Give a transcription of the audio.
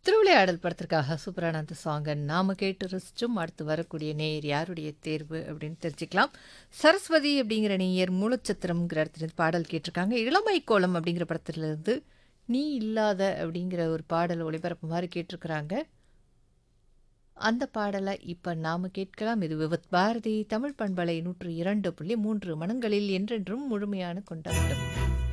திருவிளையாடல் படத்திற்காக சூப்பரான அந்த சாங்கை நாம கேட்டு ரசிச்சும் அடுத்து வரக்கூடிய நேயர் யாருடைய தேர்வு அப்படின்னு தெரிஞ்சுக்கலாம். சரஸ்வதி அப்படிங்கிற நேயர் மூலச்சத்திரம்ங்கிற இடத்துலேருந்து பாடல் கேட்டிருக்காங்க. இளமை கோலம் அப்படிங்கிற படத்துலேருந்து நீ இல்லாத அப்படிங்கிற ஒரு பாடல் ஒளிபரப்பு மாதிரி கேட்டிருக்கிறாங்க. அந்த பாடலை இப்போ நாம கேட்கலாம். இது விவத் பாரதி தமிழ் பண்பலை 102.3 மனங்களில் என்றென்றும் முழுமையான கொண்டாட்டம்.